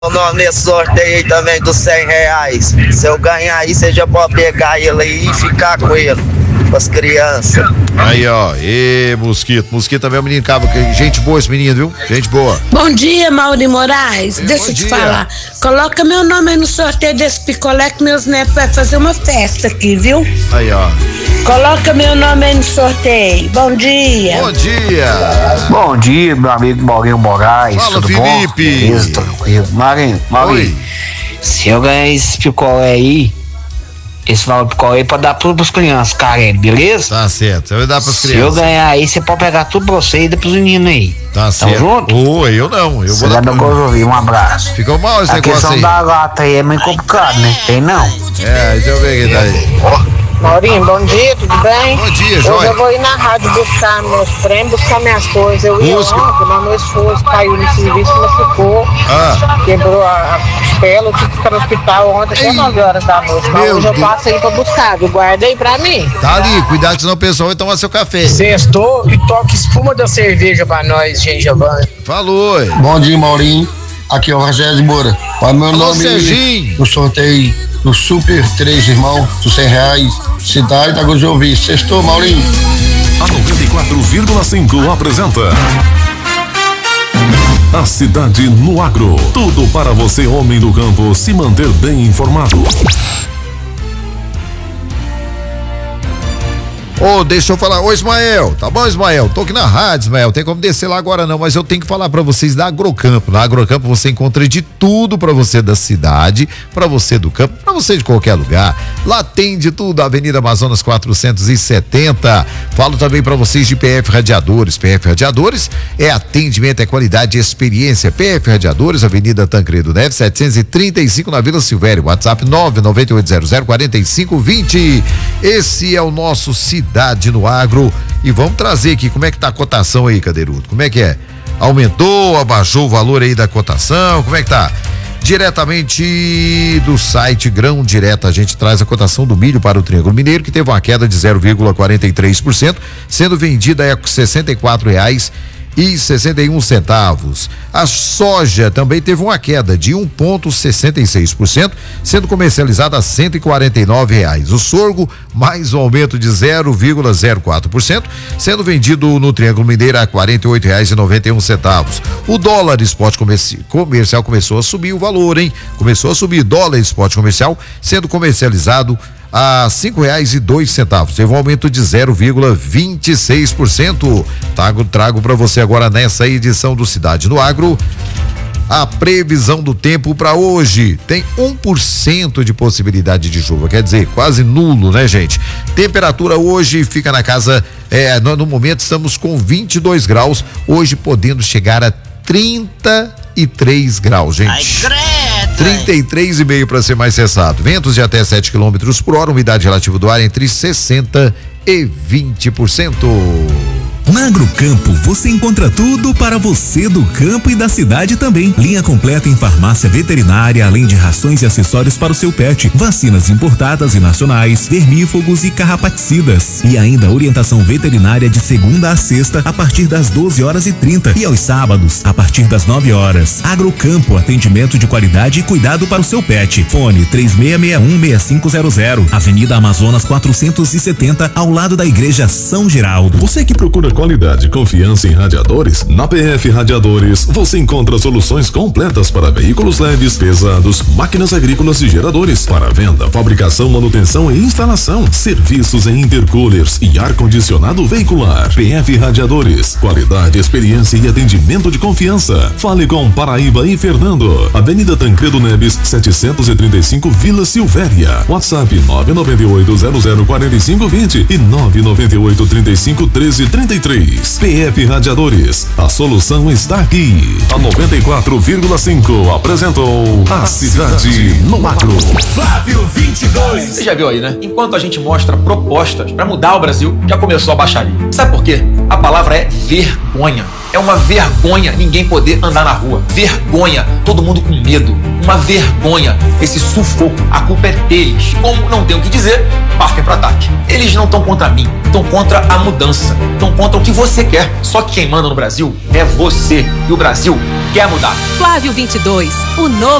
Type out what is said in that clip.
o nome nesse sorteio aí também dos R$100. Se eu ganhar aí, você já pode pegar ele aí e ficar com ele, com as crianças. Aí, ó, Mosquito também é um menino cabo, gente boa esse menino, viu? Gente boa. Bom dia, Mauri Moraes. Deixa eu te falar. Coloca meu nome aí no sorteio desse picolé que meus netos vai fazer uma festa aqui, viu? Aí, ó. Coloca meu nome aí no sorteio. Bom dia. Bom dia. Bom dia, meu amigo Maurinho Moraes. Fala, tudo Felipe. bom? Beleza, tranquilo. Maurinho, se eu ganhar esse picolé aí, esse valor picolé aí pode dar tudo pros crianças, carentes, beleza? Tá certo, você vai dar pras crianças. Se eu ganhar aí, você pode pegar tudo pra você e dar pros meninos aí. Tá certo. junto? Eu não, eu Você vou vai dar dar ouvir, um abraço. Ficou mal esse A negócio questão aí. da lata aí é meio complicado, né? Tem não? Deixa eu ver quem tá aí. Maurinho, bom dia, tudo bem? Bom dia, Hoje joia. eu vou ir na rádio buscar meus prêmios, buscar minhas coisas. Eu ia Busca. ontem, mas meu esposo caiu no serviço, machucou, quebrou a costela, eu tive que ficar no hospital ontem até 9 horas da noite. Mas Meu hoje eu Deus. passo aí pra buscar, viu? Guarda aí pra mim. Tá ali, cuidado que senão o pessoal vai tomar seu café. Sextou e toque espuma da cerveja pra nós, gente, Giovanni. Falou. Bom dia, Maurinho. Aqui é o Rogério de Moura. Olha meu nome Serginho. no sorteio do Super 3 Irmão, dos R$100, cidade da Gojovi. Sextou, Maurinho. A 94,5 apresenta A Cidade no Agro. Tudo para você, homem do campo, se manter bem informado. Deixa eu falar. Ismael, tá bom, Ismael? Tô aqui na rádio, Ismael, tem como descer lá agora não, mas eu tenho que falar pra vocês da Agrocampo. Na Agrocampo você encontra de tudo pra você da cidade, pra você do campo, pra você de qualquer lugar. Lá tem de tudo, Avenida Amazonas 470. Falo também pra vocês de PF Radiadores. PF Radiadores é atendimento, é qualidade e experiência. PF Radiadores, Avenida Tancredo Neves, 735 na Vila Silvério. WhatsApp 998004520. Esse é o nosso Cidade no Agro e vamos trazer aqui como é que tá a cotação aí, Cadeirudo, como é que é? Aumentou, abaixou o valor aí da cotação, como é que tá? Diretamente do site Grão Direto, a gente traz a cotação do milho para o Triângulo Mineiro, que teve uma queda de 0,43%, sendo vendida a R$64,61. A soja também teve uma queda de 1,66%, sendo comercializada a R$149. O sorgo, mais um aumento de 0,04%, sendo vendido no Triângulo Mineiro a R$48,91. O dólar spot comercial começou a subir o valor, hein? Começou a subir, dólar spot comercial sendo comercializado a R$5,02. Teve um aumento de 0,26%. Trago para você agora nessa edição do Cidade no Agro a previsão do tempo para hoje. Tem 1% de possibilidade de chuva, quer dizer, quase nulo, né, gente? Temperatura hoje fica na casa, no momento estamos com 22 graus, hoje podendo chegar a 33 graus, gente. 33,5 para ser mais sensato. Ventos de até 7 km por hora, umidade relativa do ar entre 60% e 20%. Na Agrocampo você encontra tudo para você do campo e da cidade também. Linha completa em farmácia veterinária, além de rações e acessórios para o seu pet, vacinas importadas e nacionais, vermífugos e carrapaticidas. E ainda orientação veterinária de segunda a sexta a partir das 12h30 e aos sábados a partir das 9 horas. Agrocampo, atendimento de qualidade e cuidado para o seu pet. Fone 3661-6500, Avenida Amazonas 470, ao lado da Igreja São Geraldo. Você que procura qualidade e confiança em radiadores, na PF Radiadores você encontra soluções completas para veículos leves, pesados, máquinas agrícolas e geradores, para venda, fabricação, manutenção e instalação, serviços em intercoolers e ar-condicionado veicular. PF Radiadores, qualidade, experiência e atendimento de confiança. Fale com Paraíba e Fernando, Avenida Tancredo Neves 735, Vila Silvéria. WhatsApp 998004520 e 998351333. PF Radiadores, a solução está aqui. A 94,5 apresentou A Cidade no Agro. Flávio 22. Você já viu aí, né? Enquanto a gente mostra propostas para mudar o Brasil, já começou a baixaria. Sabe por quê? A palavra é vergonha. É uma vergonha ninguém poder andar na rua. Vergonha, todo mundo com medo. Uma vergonha, esse sufoco. A culpa é deles. Como não tem o que dizer, partem para ataque. Eles não estão contra mim, estão contra a mudança. Estão contra o que você quer. Só que quem manda no Brasil é você. E o Brasil quer mudar. Flávio 22, o novo